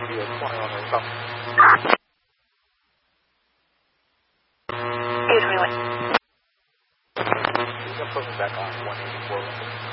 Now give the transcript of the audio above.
India 20 on the top. Excuse me, what? You can put me back on 184.